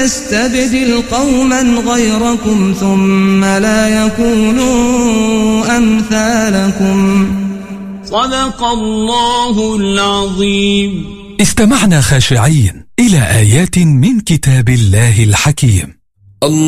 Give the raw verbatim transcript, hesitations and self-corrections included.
ويستبدل قوما غيركم ثم لا يكونوا أمثالكم. صدق الله العظيم. استمعنا خاشعين إلى آيات من كتاب الله الحكيم.